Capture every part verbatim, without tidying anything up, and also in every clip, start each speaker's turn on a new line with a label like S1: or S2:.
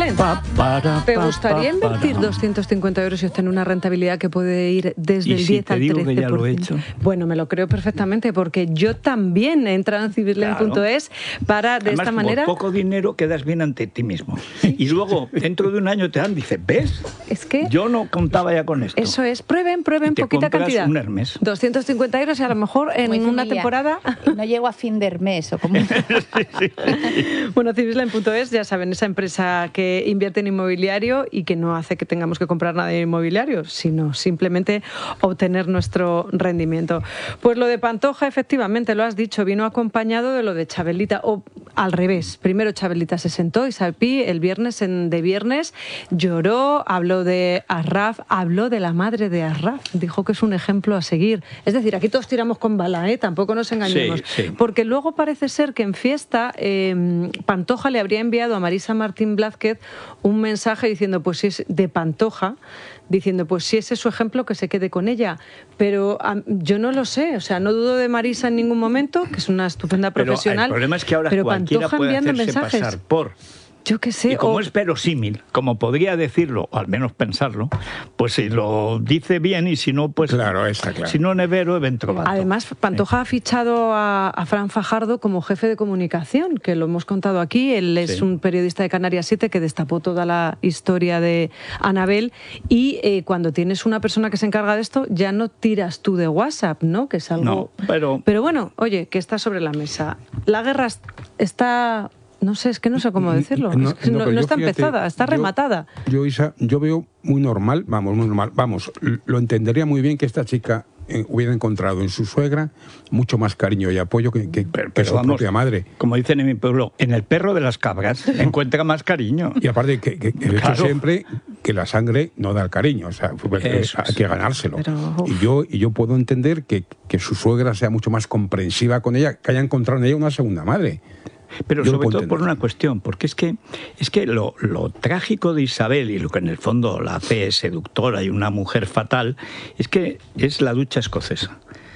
S1: Rubén,
S2: Pa, para,
S1: ¿te
S2: pa,
S1: gustaría
S2: pa,
S1: invertir
S2: para.
S1: doscientos cincuenta euros y obtener una rentabilidad que puede ir desde
S2: ¿Y
S1: el
S2: si
S1: diez
S2: te
S1: al
S2: digo
S1: trece por ciento?
S2: que ya lo he hecho?
S1: Bueno, me lo creo perfectamente porque yo también he entrado en civirlen punto es para de
S2: Además,
S1: esta manera...
S2: por poco dinero quedas bien ante ti mismo. Y luego, dentro de un año te dan, dices, ¿ves?
S1: Es que...
S2: Yo no contaba ya con esto.
S1: Eso es, prueben, prueben,
S2: Y te
S1: poquita
S2: compras
S1: cantidad.
S2: un Hermes.
S1: doscientos cincuenta euros y a lo mejor en
S3: Como dice
S1: una
S3: Emilia,
S1: temporada...
S3: No llego a fin de mes o como...
S2: Sí, sí.
S1: Bueno, civirlen punto es, ya saben, esa empresa que invierte en inmobiliario y que no hace que tengamos que comprar nada de inmobiliario, sino simplemente obtener nuestro rendimiento. Pues lo de Pantoja, efectivamente, lo has dicho, vino acompañado de lo de Chabelita, o al revés. Primero Chabelita se sentó y Salpí el viernes en de viernes lloró, habló de Arraf, habló de la madre de Arraf, dijo que es un ejemplo a seguir. Es decir, aquí todos tiramos con bala, ¿eh? Tampoco nos engañemos.
S2: Sí, sí.
S1: Porque luego parece ser que en fiesta eh, Pantoja le habría enviado a Marisa Martín Blázquez un mensaje diciendo, pues si es de Pantoja, diciendo, pues si ese es su ejemplo, que se quede con ella. Pero um, yo no lo sé, o sea, no dudo de Marisa en ningún momento, que es una estupenda
S2: Pero
S1: profesional.
S2: el problema es que ahora
S1: pero
S2: cualquiera
S1: Pantoja
S2: puede
S1: enviando
S2: hacerse
S1: mensajes.
S2: pasar por...
S1: Yo qué sé.
S2: Y como
S1: o...
S2: es verosímil, como podría decirlo, o al menos pensarlo, pues si lo dice bien y si no, pues...
S4: Claro, está claro.
S2: Si no nevero, evento trovato.
S1: Además, Pantoja ha fichado a, a Fran Fajardo como jefe de comunicación, que lo hemos contado aquí. Él es
S2: Sí.
S1: un periodista de Canarias siete que destapó toda la historia de Anabel. Y eh, cuando tienes una persona que se encarga de esto, ya no tiras tú de WhatsApp, ¿no? Que es algo...
S2: No, pero...
S1: Pero bueno, oye, que está sobre la mesa. La guerra está... No sé, es que no sé cómo decirlo.
S4: No,
S1: Es que
S4: no,
S1: no,
S4: pero
S1: no
S4: yo,
S1: está
S4: fíjate,
S1: empezada, está
S4: yo-
S1: rematada.
S4: Yo, Isa, yo veo muy normal, vamos, muy normal, vamos, lo entendería muy bien que esta chica eh, hubiera encontrado en su suegra mucho más cariño y apoyo que, que,
S2: Pero,
S4: que
S2: pero
S4: su
S2: vamos,
S4: propia madre.
S2: como dicen en mi pueblo, en el perro de las cabras encuentra más cariño.
S4: Y aparte, que, que he
S2: Claro.
S4: dicho siempre que la sangre no da el cariño, o sea, pues,
S2: Eso
S4: hay
S2: es.
S4: que ganárselo.
S1: Pero, uf.
S4: y, yo, y yo puedo entender que, que su suegra sea mucho más comprensiva con ella, que haya encontrado en ella una segunda madre.
S2: Pero
S4: Yo lo
S2: sobre
S4: puedo
S2: todo por
S4: entender.
S2: una cuestión, porque es que es que lo, lo trágico de Isabel y lo que en el fondo la hace seductora y una mujer fatal es que es la ducha escocesa.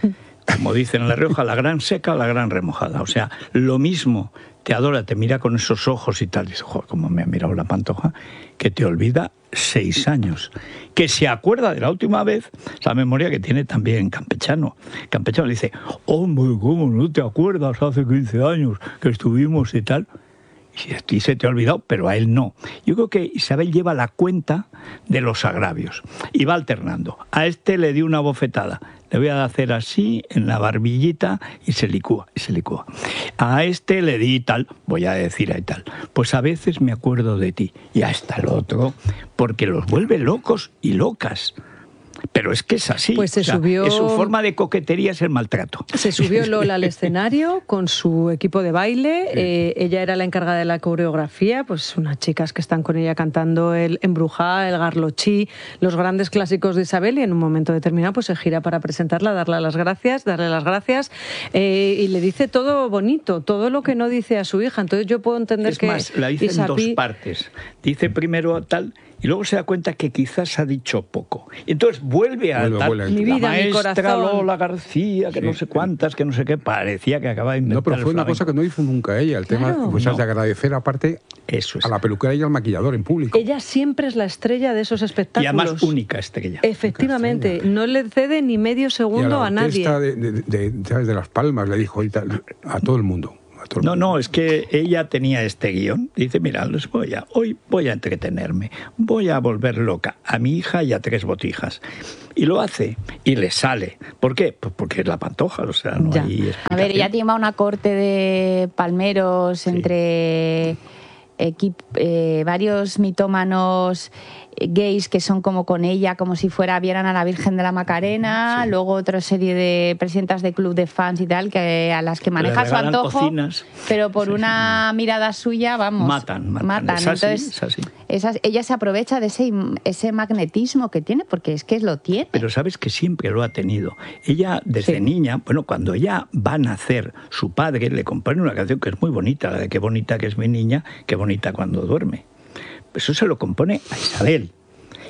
S2: Como dicen en La Rioja, la gran seca, la gran remojada. O sea, lo mismo te adora, te mira con esos ojos y tal, dice, joder, cómo me ha mirado la Pantoja, que te olvida seis años. Que se acuerda de la última vez, la memoria que tiene también Campechano. Campechano le dice, hombre, ¿cómo no te acuerdas hace quince años que estuvimos y tal? Y a ti se te ha olvidado, pero a él no. Yo creo que Isabel lleva la cuenta de los agravios y va alternando. A este le di una bofetada, le voy a hacer así en la barbillita y se licúa, y se licúa. A este le di tal, voy a decir ahí tal. Pues a veces me acuerdo de ti. Y hasta el otro, porque los vuelve locos y locas. Pero es que es así.
S1: Pues se
S2: o sea,
S1: subió-
S2: es su forma de coquetería es el maltrato.
S1: Se subió Lola al escenario con su equipo de baile. Eh, ella era la encargada de la coreografía, pues unas chicas que están con ella cantando el Embrujá, el Garlochí, los grandes clásicos de Isabel, y en un momento determinado pues se gira para presentarla, darle las gracias, darle las gracias, eh, y le dice todo bonito, todo lo que no dice a su hija. Entonces yo puedo entender
S2: Es
S1: que
S2: más, la dice en dos
S1: Isapi-
S2: partes. Dice primero tal y luego se da cuenta que quizás ha dicho poco. Y entonces vuelve a
S4: Vuelve,
S2: tal.
S4: vuelve.
S1: Mi
S2: la
S1: vida, mi
S2: maestra
S1: corazón.
S2: Lola García, que
S4: Sí.
S2: no sé cuántas, que no sé qué, parecía que acaba de inventar
S4: No, pero
S2: el
S4: fue una
S2: flamenco.
S4: cosa que no hizo nunca ella, el
S1: Claro.
S4: tema pues,
S2: No.
S4: de agradecer aparte
S2: Eso es.
S4: a la peluquera y al maquillador en público.
S1: ella siempre es la estrella de esos
S2: Y
S1: espectáculos.
S2: además única estrella.
S1: Efectivamente, no le cede ni medio
S4: y a
S1: segundo
S4: la
S1: a nadie.
S4: orquesta de, de, de, ¿sabes? de Las Palmas le dijo y tal, a todo el mundo. A todo el
S2: No,
S4: mundo.
S2: no, es que ella tenía este guión. Dice, mira, les voy a, hoy voy a entretenerme, voy a volver loca a mi hija y a tres botijas. Y lo hace, y le sale. ¿Por qué? Pues porque es la Pantoja, o sea, no
S1: Ya.
S2: hay
S3: A ver,
S2: explicación.
S3: ella tiene una corte de palmeros
S2: Sí.
S3: entre equip- eh, varios mitómanos eh, gays que son como con ella, como si fuera vieran a la Virgen de la Macarena,
S2: Sí.
S3: luego otra serie de presidentas de club de fans y tal, que a las que maneja
S2: le
S3: su
S2: regalan
S3: antojo,
S2: cocinas.
S3: pero por
S2: Sí.
S3: una mirada suya, vamos,
S2: Matan, matan. Es así,
S3: Entonces,
S2: es así.
S3: esas- ella se aprovecha de ese, ese magnetismo que tiene, porque es que lo tiene.
S2: Pero sabes que siempre lo ha tenido. Ella, desde
S1: Sí.
S2: niña, bueno, cuando ella va a nacer, su padre le compone una canción que es muy bonita, la de qué bonita que es mi niña, qué bonita cuando duerme. Eso se lo compone a Isabel.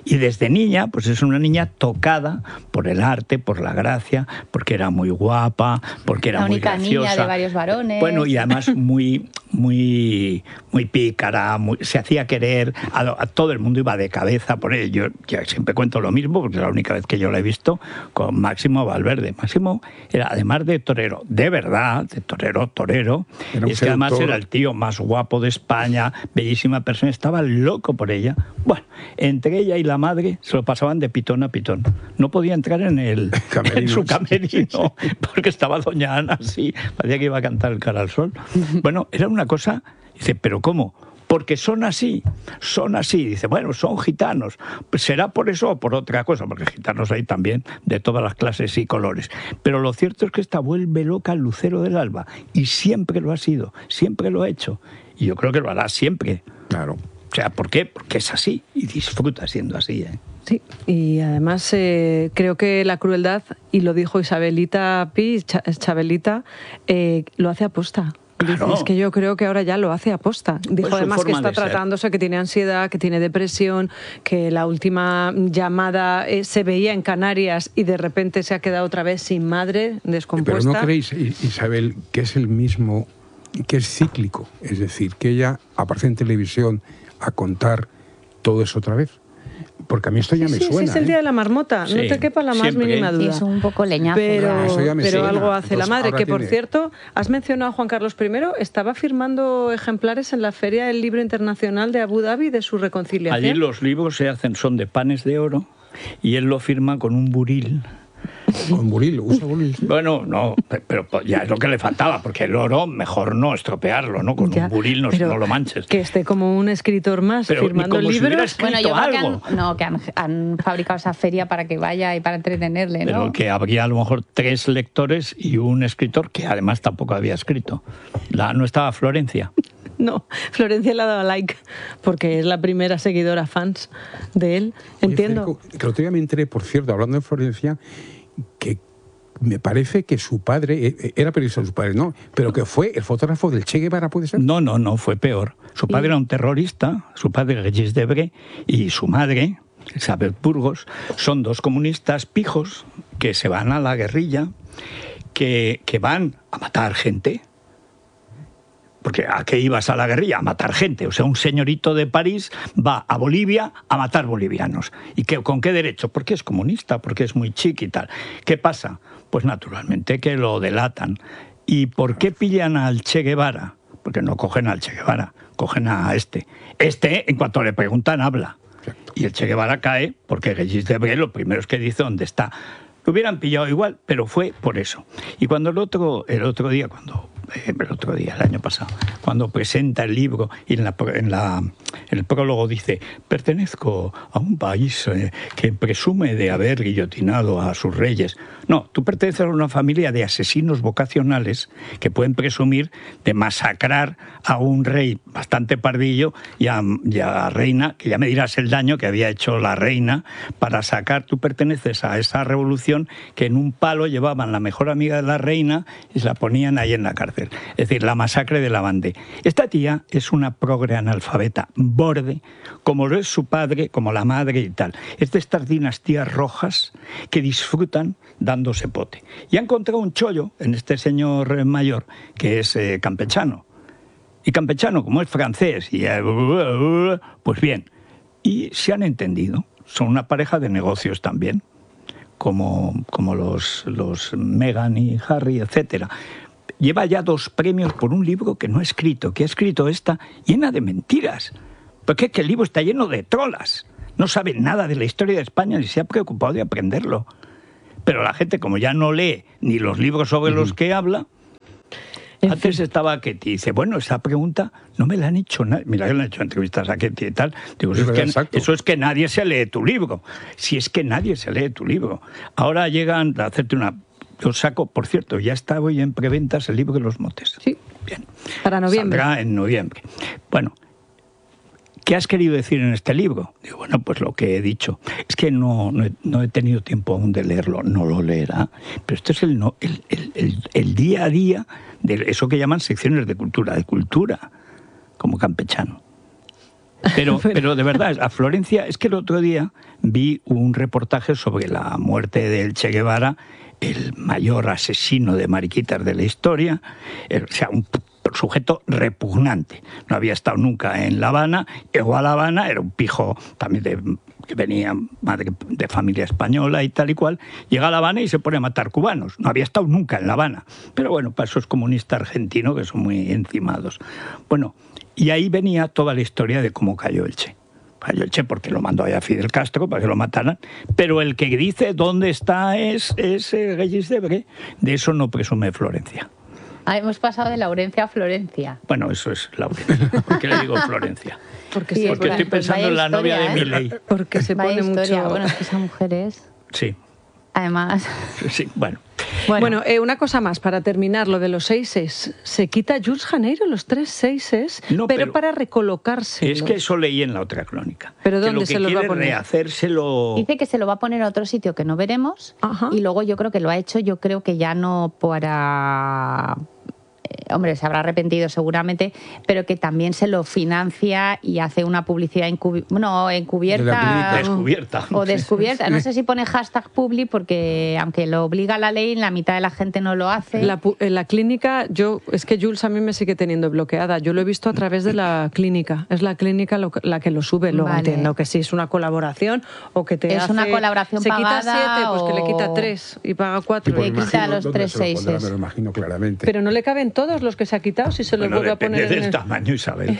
S2: Y desde niña, pues es una niña tocada por el arte, por la gracia, porque era muy guapa, porque era
S3: la
S2: muy
S3: única
S2: graciosa.
S3: Niña de varios varones.
S2: Bueno, y además muy, muy, muy pícara, muy, se hacía querer, a, a todo el mundo iba de cabeza por él. Yo, yo siempre cuento lo mismo, porque es la única vez que yo la he visto con Máximo Valverde. Máximo era, además de torero, de verdad, de torero, torero, y es que además era el tío más guapo de España, bellísima persona, estaba loco por ella. Bueno, entre ella y la madre se lo pasaban de pitón a pitón. No podía entrar en, el, en su camerino, porque estaba doña Ana así, parecía que iba a cantar el cara al sol. Bueno, era una cosa, dice, ¿pero cómo? Porque son así, son así. Dice, bueno, son gitanos. Pues será por eso o por otra cosa, porque gitanos hay también de todas las clases y colores. Pero lo cierto es que esta vuelve loca al lucero del alba. Y siempre lo ha sido, siempre lo ha hecho. Y yo creo que lo hará siempre.
S4: Claro.
S2: O sea, ¿por qué? Porque es así y disfruta siendo así, ¿eh?
S1: Sí, y además eh, creo que la crueldad, y lo dijo Isabelita Pi, Ch Chabelita, eh, lo hace aposta. Claro. Dice, es que yo creo que ahora ya lo hace aposta. Dijo
S2: pues
S1: además que está tratándose, que tiene ansiedad, que tiene depresión, que la última llamada eh, se veía en Canarias y de repente se ha quedado otra vez sin madre, descompuesta.
S4: Pero ¿no creéis, Isabel, que es el mismo, que es cíclico? Es decir, que ella aparece en televisión a contar todo eso otra vez. Porque a mí esto ya
S1: sí,
S4: me
S1: sí,
S4: suena.
S1: Sí, es el día
S4: ¿eh?
S1: de la marmota,
S2: sí,
S1: no te quepa la más
S2: siempre.
S1: mínima duda.
S3: Sí, es un poco leñazo.
S1: Pero,
S3: ¿no?
S4: Eso ya me
S1: pero
S4: suena.
S1: algo hace
S4: Entonces,
S1: la madre, que
S4: tiene...
S1: por cierto, has mencionado a Juan Carlos primero, estaba firmando ejemplares en la Feria del Libro Internacional de Abu Dhabi de su reconciliación.
S2: Allí los libros se hacen, son de panes de oro, y él lo firma con un buril.
S4: Con buril, usa buril.
S2: Bueno, no, pero ya es lo que le faltaba, porque el oro mejor no estropearlo, ¿no? Con
S1: Ya,
S2: un buril no, no lo manches.
S1: Que esté como un escritor más
S2: Pero
S1: firmando
S2: como si
S1: libros.
S2: hubiera escrito
S3: Bueno, yo creo que
S2: algo.
S3: han, no, que han, han fabricado esa feria para que vaya y para entretenerle, ¿no?
S2: Pero que habría a lo mejor tres lectores y un escritor que además tampoco había escrito. La, no estaba Florencia.
S1: No, Florencia le ha dado like, porque es la primera seguidora fans de él.
S4: Oye,
S1: Entiendo.
S4: Federico, que el otro día me enteré, por cierto, hablando de Florencia, que me parece que su padre, era periodista su padre, ¿no? Pero que fue el fotógrafo del Che Guevara, ¿puede ser?
S2: No, no, no, fue peor. Su padre
S1: ¿Y?
S2: era un terrorista, su padre Regis Debré, y su madre, Isabel Burgos, son dos comunistas pijos que se van a la guerrilla, que, que van a matar gente. Porque ¿a qué ibas a la guerrilla? A matar gente. O sea, un señorito de París va a Bolivia a matar bolivianos. ¿Y qué, con qué derecho? Porque es comunista, porque es muy chiqui y tal. ¿Qué pasa? Pues naturalmente que lo delatan. ¿Y por qué pillan al Che Guevara? Porque no cogen al Che Guevara, cogen a este. Este, en cuanto le preguntan, habla. Y el Che Guevara cae porque Regis Debré lo primero es que dice dónde está. Lo hubieran pillado igual, pero fue por eso. Y cuando el otro, el otro día, cuando eh, el otro día, el año pasado, cuando presenta el libro y en, la, en, la, en el prólogo dice, pertenezco a un país eh, que presume de haber guillotinado a sus reyes. No, tú perteneces a una familia de asesinos vocacionales que pueden presumir de masacrar a un rey bastante pardillo y a, y a la reina, que ya me dirás el daño que había hecho la reina para sacar. Tú perteneces a esa revolución que en un palo llevaban la mejor amiga de la reina y se la ponían ahí en la cárcel. Es decir, la masacre de la Vendée. Esta tía es una progre analfabeta, borde, como lo es su padre, como la madre y tal. Es de estas dinastías rojas que disfrutan dándose pote. Y ha encontrado un chollo en este señor mayor que es eh, campechano. Y campechano, como es francés, y eh, pues bien, y se han entendido. Son una pareja de negocios también. Como, como los, los Meghan y Harry, etcétera. Lleva ya dos premios por un libro que no ha escrito, que ha escrito esta llena de mentiras. Porque es que el libro está lleno de trolas. No sabe nada de la historia de España ni se ha preocupado de aprenderlo. Pero la gente, como ya no lee ni los libros sobre uh-huh. los que habla... Antes estaba Ketty y dice, bueno, esa pregunta no me la han hecho nadie. Mira, que le han hecho entrevistas a Ketty y tal. Digo, eso es, que, eso es que nadie se lee tu libro. Si es que nadie se lee tu libro. Ahora llegan a hacerte una... Yo saco, por cierto, ya está hoy en preventas el libro de los motes.
S1: Sí,
S2: bien.
S1: Para noviembre.
S2: Saldrá en noviembre. Bueno, ¿qué has querido decir en este libro? Digo, bueno, pues lo que he dicho. Es que no, no, he, no he tenido tiempo aún de leerlo. No lo leerá. Pero esto es el, no, el, el, el, el día a día de eso que llaman secciones de cultura, de cultura, como campechano. Pero, pero de verdad, a Florencia, es que el otro día vi un reportaje sobre la muerte del Che Guevara, el mayor asesino de mariquitas de la historia, o sea, un sujeto repugnante. No había estado nunca en La Habana, llegó a La Habana, era un pijo también de, que venía madre de familia española y tal y cual, llega a La Habana y se pone a matar cubanos. No había estado nunca en La Habana. Pero bueno, para esos comunistas argentinos que son muy encimados. Bueno, y ahí venía toda la historia de cómo cayó el Che. Cayó el Che porque lo mandó allá Fidel Castro para que lo mataran, pero el que dice dónde está es, es eh, Regis Debray. De eso no presume Florencia.
S3: Ah, hemos pasado de Laurencia a Florencia.
S2: Bueno, eso es Laurencia. ¿Por qué le digo Florencia?
S1: Porque,
S3: Sí,
S1: se
S2: Porque
S1: pone-
S2: estoy pensando en la
S3: historia,
S2: novia de
S3: ¿eh?
S2: Milei.
S1: porque se
S3: Vaya
S1: pone
S3: historia.
S1: mucho...
S3: Bueno, es que esa mujer es...
S2: Sí,
S3: Además...
S2: sí, bueno.
S1: Bueno, eh, una cosa más para terminar, lo de los seises. Se quita Jules Janeiro los tres seises,
S2: No,
S1: pero,
S2: pero
S1: para recolocárselo.
S2: Es que eso leí en la otra crónica.
S1: ¿Pero
S2: Que
S1: dónde
S2: lo que
S1: se los va a
S2: quiere
S1: poner?
S2: rehacérselo...
S3: Dice que se lo va a poner a otro sitio que no veremos.
S1: Ajá.
S3: Y luego yo creo que lo ha hecho, yo creo que ya no para... eh, Hombre, se habrá arrepentido seguramente, pero que también se lo financia y hace una publicidad encubi- no,
S4: De la
S3: encubierta
S4: clínica.
S2: Descubierta.
S3: o descubierta. No sé si pone hashtag publi porque aunque lo obliga la ley, la mitad de la gente no lo hace.
S1: La, pu- en la clínica, yo es que Jules a mí me sigue teniendo bloqueada. Yo lo he visto a través de la clínica. Es la clínica lo que- la que lo sube. Luego
S3: Vale.
S1: entiendo que sí es una colaboración o que te
S3: Es
S1: hace-
S3: una colaboración
S1: se quita
S3: pagada
S1: siete, pues que le quita
S3: o-
S1: tres y paga cuatro.
S3: pues
S1: Y-
S3: me quita los
S4: dónde
S3: tres
S4: se lo pondrá,
S3: seises.
S4: me lo imagino claramente.
S1: Pero no le caben todos los que se ha quitado si se los
S2: Bueno,
S1: vuelve a
S2: depende
S1: poner en
S2: del
S1: el...
S2: tamaño, Isabel.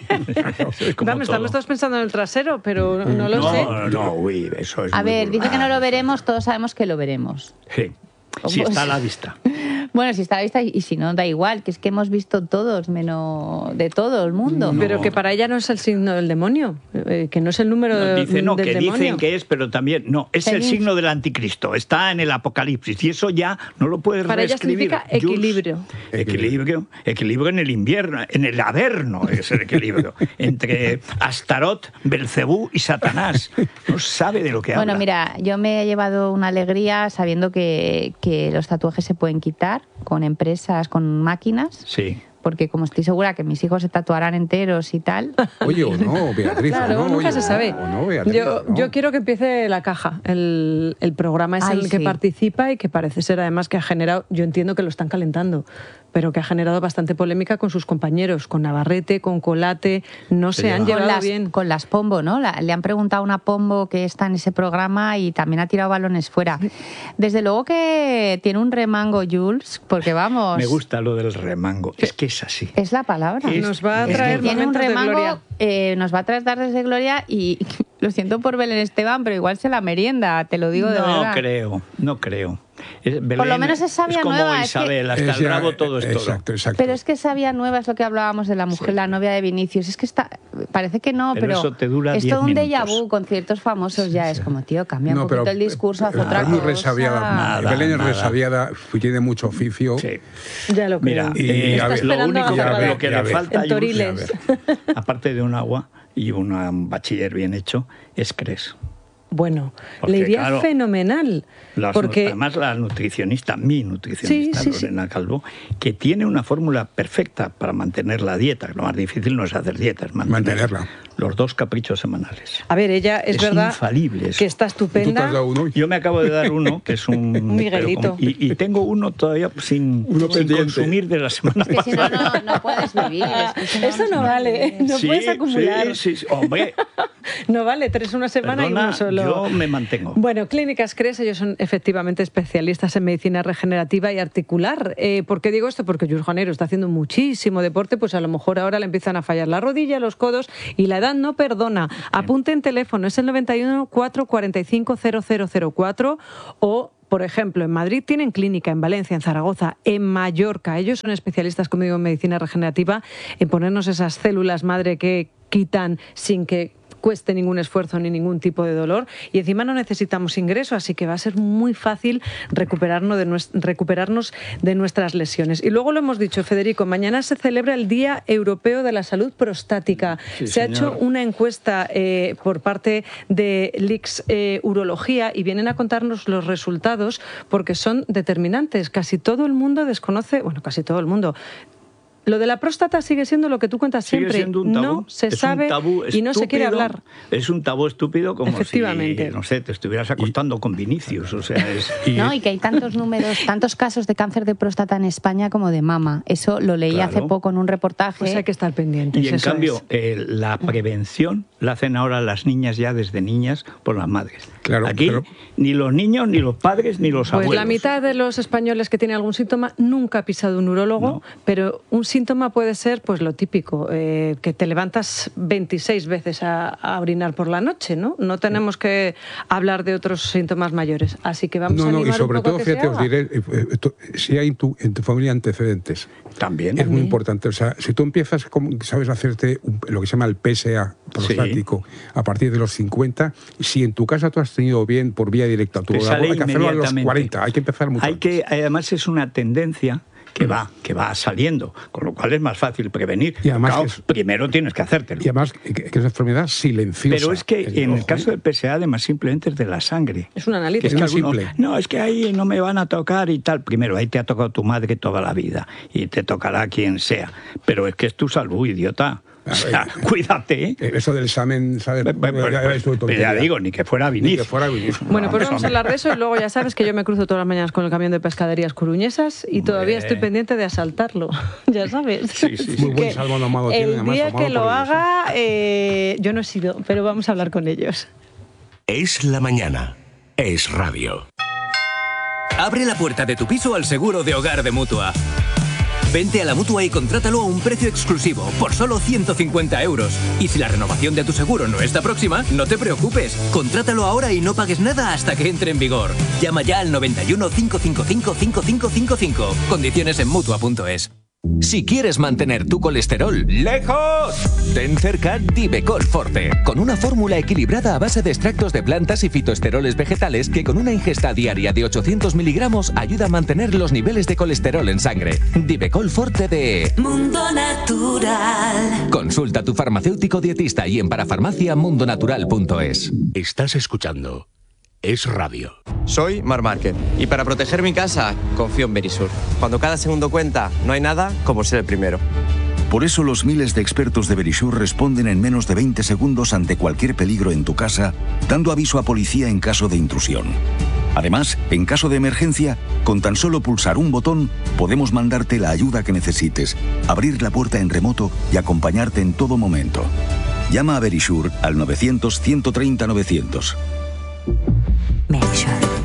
S2: Es como
S1: Vamos,
S2: todo.
S1: estamos todos pensando en el trasero, pero no lo
S2: no,
S1: sé.
S2: no, no, uy, eso es
S3: A
S2: muy
S3: ver, dice
S2: vulgar.
S3: que no lo veremos, todos sabemos que lo veremos.
S2: Sí, sí está a la vista.
S3: Bueno, si está a la vista y si no, da igual, que es que hemos visto todos, menos de todo el mundo.
S2: No.
S1: Pero que para ella no es el signo del demonio, eh, que no es el número
S2: No,
S1: de-
S2: dice, no,
S1: del
S2: que
S1: demonio.
S2: dicen que es, pero también, no, es el
S3: Feliz.
S2: signo del anticristo, está en el Apocalipsis y eso ya no lo puedes
S1: Para ella
S2: reescribir.
S1: significa
S2: Jules.
S1: equilibrio.
S2: Equilibrio, equilibrio en el invierno, en el averno es el equilibrio, entre Astarot, Belcebú y Satanás. No sabe de lo que
S3: Bueno,
S2: habla.
S3: mira, yo me he llevado una alegría sabiendo que, que los tatuajes se pueden quitar con empresas, con máquinas,
S2: Sí.
S3: porque como estoy segura que mis hijos se tatuarán enteros y tal,
S4: Oye, o no, Beatriz. o
S1: Claro,
S4: no,
S1: nunca
S4: oye,
S1: se
S4: o no,
S1: sabe.
S4: o no, Beatriz,
S1: yo,
S4: o no.
S1: yo quiero que empiece la caja, el, el programa es
S3: Ay,
S1: en el que
S3: sí.
S1: participa y que parece ser además que ha generado, yo entiendo que lo están calentando, pero que ha generado bastante polémica con sus compañeros, con Navarrete, con Colate, no se,
S2: Se
S1: han
S2: lleva.
S3: con
S1: llevado
S3: las,
S1: bien.
S3: con las Pombo, ¿no? La- le han preguntado a una Pombo que está en ese programa y también ha tirado balones fuera. Desde luego que tiene un remango, Jules, porque vamos,
S2: Me gusta lo del remango, es que es así.
S3: es la palabra.
S2: Es-
S1: Nos va a
S2: es que
S1: traer
S3: Tiene un
S1: momentos de
S3: remango,
S1: gloria.
S3: eh, nos va a traer tardes de gloria y lo siento por Belén Esteban, pero igual se la merienda, te lo digo de
S2: no
S3: verdad.
S2: creo, no creo. Es-
S3: lo
S2: Belén
S3: menos es sabia
S2: como
S3: nueva, es que-
S2: Isabel, hasta
S4: Es
S2: el
S4: ya-
S2: rabo todo es todo.
S4: Exacto, exacto.
S3: Pero es que sabia nueva es lo que hablábamos de la mujer, la novia de Vinicius. Es que está, parece que no,
S2: Pero
S3: pero,
S2: eso te dura
S3: es
S2: diez
S3: todo un déjà
S2: minutos.
S3: vu con ciertos famosos ya. Es como, tío, cambia un
S4: No,
S3: poquito
S4: pero,
S3: el discurso, haz
S4: eh,
S3: otra
S4: es muy
S3: cosa.
S4: resabiada.
S2: Nada,
S4: Belén es
S2: nada.
S4: resabiada, tiene mucho oficio.
S2: Sí.
S1: Ya lo creo.
S2: Mira,
S4: Y
S2: eh,
S4: Está
S2: lo
S1: esperando
S2: único
S1: a
S2: que,
S1: Ferrari.
S2: lo que
S4: Ya
S2: le
S4: ves.
S2: falta
S1: En
S2: a Jules,
S1: Toriles.
S2: aparte de un agua y una- un bachiller bien hecho, es Cres.
S1: Bueno,
S2: Porque,
S1: le iría
S2: claro,
S1: fenomenal.
S2: Las-
S1: porque
S2: Además, la nutricionista, mi nutricionista,
S1: Sí, sí, sí.
S2: Lorena Calvo, que tiene una fórmula perfecta para mantener la dieta. Lo más difícil no es hacer dieta, es mantener
S4: Mantenerla.
S2: los dos caprichos semanales.
S1: A ver, ella es,
S2: Es
S1: verdad
S2: infalible eso.
S1: que está
S4: ¿Tú te
S1: estupenda.
S4: has dado uno hoy?
S2: Yo me acabo de dar uno, que es un...
S1: Un Miguelito.
S2: pero como- y, y tengo uno todavía sin,
S4: Uno
S2: sin
S4: pendiente.
S2: consumir de la semana
S3: Es que si no,
S2: pasada.
S3: no, no puedes vivir. es que si
S1: Eso no
S3: se
S1: vale,
S3: puede vivir.
S1: no
S2: Sí,
S1: puedes acumular.
S2: Sí, sí, sí. Hombre,
S1: No vale, tres una semana y
S2: perdona,
S1: uno solo.
S2: yo me mantengo.
S1: Bueno, Clínicas Cres, ellos son efectivamente especialistas en medicina regenerativa y articular. Eh, ¿Por qué digo esto? Porque Jules Janeiro está haciendo muchísimo deporte, pues a lo mejor ahora le empiezan a fallar la rodilla, los codos y la edad no perdona. Apunte en teléfono, es el noventa y uno, cuatrocientos cuarenta y cinco, cero cero cero cuatro o... Por ejemplo, en Madrid tienen clínica, en Valencia, en Zaragoza, en Mallorca. Ellos son especialistas, como digo, en medicina regenerativa, en ponernos esas células madre que quitan sin que cueste ningún esfuerzo ni ningún tipo de dolor. Y encima no necesitamos ingreso, así que va a ser muy fácil recuperarnos de, nues- recuperarnos de nuestras lesiones. Y luego lo hemos dicho, Federico, mañana se celebra el Día Europeo de la Salud Prostática.
S2: Sí,
S1: se ha
S2: señor.
S1: hecho una encuesta eh, por parte de L I C S eh, Urología y vienen a contarnos los resultados porque son determinantes. Casi todo el mundo desconoce, bueno, casi todo el mundo, Lo de la próstata sigue siendo lo que tú cuentas
S2: Sigue
S1: siempre.
S2: siendo un tabú.
S1: No se
S2: Es
S1: sabe
S2: un tabú
S1: y no se quiere
S2: estúpido.
S1: hablar.
S2: Es un tabú estúpido como
S1: Efectivamente.
S2: si, no sé, te estuvieras acostando con Vinicius. O sea, es...
S3: No, y que hay tantos números, tantos casos de cáncer de próstata en España como de mama. Eso lo leí
S2: Claro.
S3: hace poco en un reportaje.
S1: Pues hay que estar pendientes.
S2: Y en
S1: eso
S2: cambio,
S1: es.
S2: eh, la prevención la hacen ahora las niñas ya desde niñas por las madres.
S4: Claro,
S2: Aquí
S4: pero-
S2: ni los niños, ni los padres, ni los
S1: Pues
S2: abuelos.
S1: la mitad de los españoles que tienen algún síntoma nunca ha pisado un urólogo,
S2: No.
S1: pero un síntoma puede ser pues lo típico, eh, que te levantas veintiséis veces a, a orinar por la noche, ¿no? No tenemos que hablar de otros síntomas mayores, así que vamos
S4: No,
S1: a
S4: no,
S1: animar
S4: y sobre
S1: un poco
S4: todo,
S1: a que se
S4: fíjate, os
S1: haga.
S4: diré, eh, eh, esto, si hay en tu, en tu familia antecedentes,
S2: También.
S4: es muy importante. O sea, si tú empiezas, como sabes, hacerte un- lo que se llama el P S A prostático a partir de los cincuenta, si en tu casa tú has tenido bien por vía directa tu
S2: Te
S4: labor,
S2: sale
S4: hay que hacerlo a los
S2: inmediatamente.
S4: cuarenta, hay que empezar mucho
S2: Hay
S4: antes.
S2: que, además es una tendencia que va, que va saliendo, con lo cual es más fácil prevenir.
S4: Y además
S2: Claro,
S4: que es-
S2: primero tienes que hacértelo.
S4: Y además, que, que es una enfermedad silenciosa.
S2: Pero es que
S4: el
S2: en el
S4: ojo,
S2: caso
S4: ¿eh?
S2: del P S A, además, simplemente es de la sangre.
S1: Es una
S2: Que
S1: analítica.
S2: es que
S4: una
S2: algunos,
S4: simple.
S2: no, es que ahí no me van a tocar y tal. Primero, ahí te ha tocado tu madre toda la vida y te tocará quien sea. Pero es que es tu salud, idiota. O sea, cuídate, ¿eh?
S4: Eh, Eso del examen, ¿sabes?
S2: Pues, pues,
S4: Ya- ya
S2: pues,
S4: ves tu tontería.
S2: ya digo, ni que fuera
S4: Ni
S2: vinir.
S4: que fuera Vinicius.
S1: Bueno, pues
S2: Eso
S1: vamos a
S2: me-
S1: hablar de eso y luego ya sabes que yo me cruzo todas las mañanas con el camión de pescaderías coruñesas y todavía
S2: Hombre.
S1: estoy pendiente de asaltarlo, ya sabes.
S2: Sí, sí, sí.
S4: Muy buen
S1: Que
S4: salmón ahumado tiene,
S1: el
S4: además,
S1: día
S4: ahumado
S1: que lo
S4: por ellos, ¿eh?
S1: haga, eh, yo no he sido, pero vamos a hablar con ellos.
S5: Es la mañana. Es radio.
S6: Abre la puerta de tu piso al seguro de hogar de Mutua. Vente a la Mutua y contrátalo a un precio exclusivo, por solo ciento cincuenta euros. Y si la renovación de tu seguro no está próxima, no te preocupes. Contrátalo ahora y no pagues nada hasta que entre en vigor. Llama ya al noventa y uno, cinco cinco cinco, cinco cinco cinco cinco. Condiciones en Mutua punto es.
S5: Si quieres mantener tu colesterol lejos, ten cerca Divecol Forte, con una fórmula equilibrada a base de extractos de plantas y fitoesteroles vegetales que con una ingesta diaria de ochocientos miligramos ayuda a mantener los niveles de colesterol en sangre. Divecol Forte de
S7: Mundo Natural.
S5: Consulta a tu farmacéutico dietista y en parafarmacia mundo natural punto es. Estás escuchando Es Radio.
S8: Soy Mar Márquez y para proteger mi casa confío en Verisur. Cuando cada segundo cuenta, no hay nada como ser el primero.
S9: Por eso los miles de expertos de Verisur responden en menos de veinte segundos ante cualquier peligro en tu casa, dando aviso a policía en caso de intrusión. Además, en caso de emergencia, con tan solo pulsar un botón, podemos mandarte la ayuda que necesites, abrir la puerta en remoto y acompañarte en todo momento. Llama a Verisur al novecientos, ciento treinta, novecientos.
S7: Verisur.